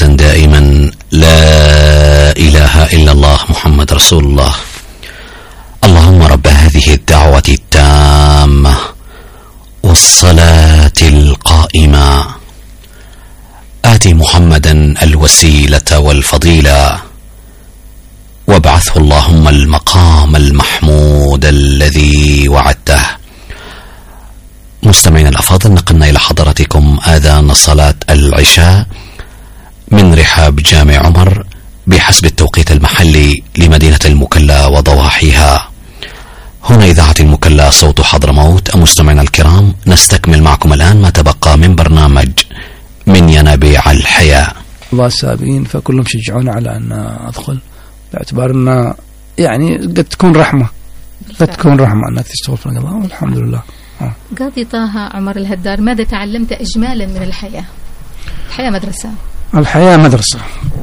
دائما لا إله إلا الله محمد رسول الله. اللهم رب هذه الدعوة التامة والصلاة القائمة آت محمدا الوسيلة والفضيلة وابعثه اللهم المقام المحمود الذي وعدته. مستمعين الأفاضل، نقلنا إلى حضراتكم آذان صلاة العشاء من رحاب جامع عمر بحسب التوقيت المحلي لمدينة المكلا وضواحيها. هنا إذاعة المكلا صوت حضرموت. مستمعينا الكرام، نستكمل معكم الآن ما تبقى من برنامج من ينابيع الحياة. الله السابقين فكلهم شجعونا على أن أدخل، باعتبار أن يعني قد تكون رحمة، قد تكون رحمة أنك تشتغل في القضاء، والحمد لله. قاضي طه عمر الهدار، ماذا تعلمت إجمالا من الحياة؟ الحياة مدرسة. الحياة مدرسة،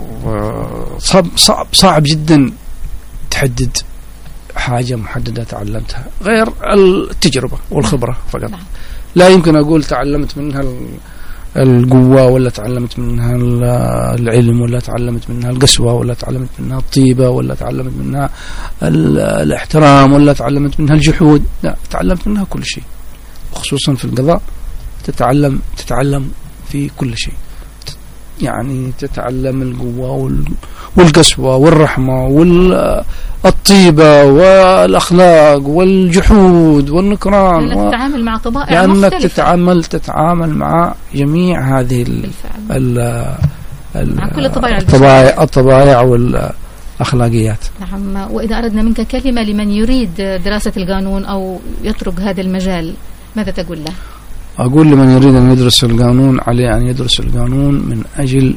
صعب جدا تحدد حاجة محددة تعلمتها غير التجربة والخبرة فقط. لا يمكن أقول تعلمت منها القوة، ولا تعلمت منها العلم، ولا تعلمت منها القسوة، ولا تعلمت منها الطيبة، ولا تعلمت منها الاحترام، ولا تعلمت منها الجحود. لا، تعلمت منها كل شيء، خصوصا في القضاء تتعلم في كل شيء. يعني تتعلم القوة والقسوة والرحمة والطيبة والأخلاق والجحود والنكران، لأنك تتعامل مع طبائع مختلفة، لأنك تتعامل مع جميع هذه مع كل الطبائع والأخلاقيات. نعم. وإذا أردنا منك كلمة لمن يريد دراسة القانون أو يترك هذا المجال، ماذا تقول له؟ أقول لمن يريد أن يدرس القانون عليه أن يدرس القانون من أجل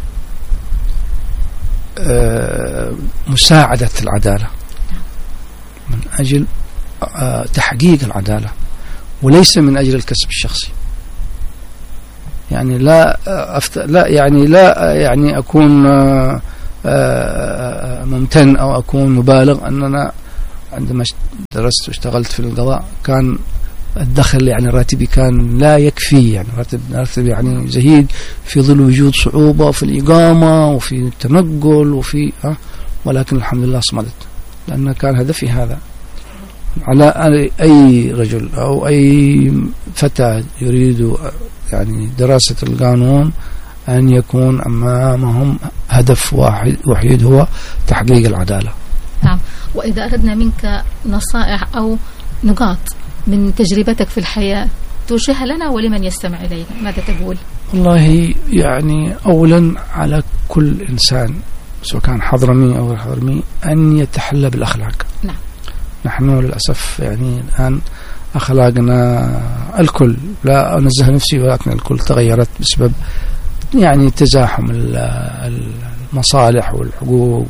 مساعدة العدالة، من أجل تحقيق العدالة، وليس من أجل الكسب الشخصي. يعني لا يعني أكون ممتن أو أكون مبالغ. أننا عندما درست واشتغلت في القضاء كان الدخل يعني راتبي كان لا يكفي، يعني راتب يعني زهيد، في ظل وجود صعوبة في الإقامة وفي التنقل وفي ولكن الحمد لله صمدت، لأن كان هدفي هذا. على أي رجل أو أي فتاة يريد يعني دراسة القانون أن يكون أمامهم هدف وحيد هو تحقيق العدالة. نعم. وإذا أردنا منك نصائح أو نقاط من تجربتك في الحياة توجهها لنا ولمن يستمع إلينا، ماذا تقول؟ والله يعني أولا على كل إنسان سواء كان حضرمي أو غير حضرمي أن يتحلى بالأخلاق. نعم. نحن للأسف يعني الآن أخلاقنا الكل، لا أنزه نفسي ولكن الكل تغيرت بسبب يعني تزاحم المصالح والحقوق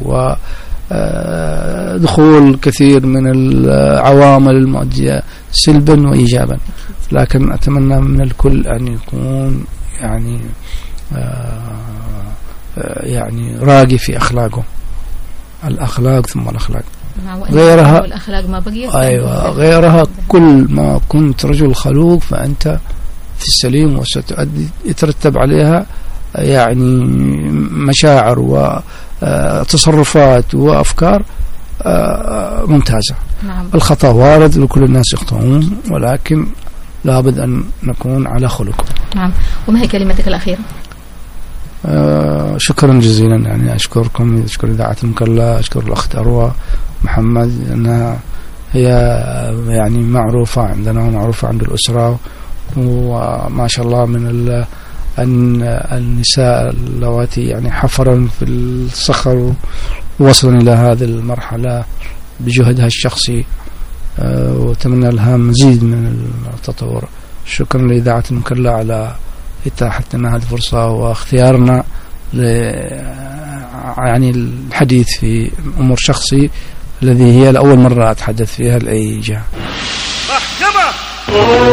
ودخول كثير من العوامل المؤدية سلبا وإيجابا. لكن أتمنى من الكل أن يكون يعني راقي في أخلاقه، الأخلاق ثم الأخلاق، غيرها الأخلاق ما بقيت. أيوة، غيرها كل ما كنت رجل خلوق فأنت في السليم، وستؤدي يترتب عليها يعني مشاعر وتصرفات وأفكار ممتازة. نعم. الخطأ وارد وكل الناس يخطئون، ولكن لابد أن نكون على خلق. نعم. وما هي كلمتك الأخيرة؟ شكرا جزيلا، يعني أشكركم، أشكر إذاعة المكلا، أشكر الأخت أروى محمد، أنها هي يعني معروفة عندنا ومعروفة عند الأسرة، وما شاء الله من النساء اللواتي يعني حفرا في الصخر وصلا إلى هذه المرحلة بجهدها الشخصي، وتمنى لها مزيد من التطور. شكرا لإذاعة المكلا على إتاحة لنا هذه الفرصة واختيارنا يعني الحديث في أمور شخصي الذي هي لأول مرة أتحدث فيها لأي جهة. محكمة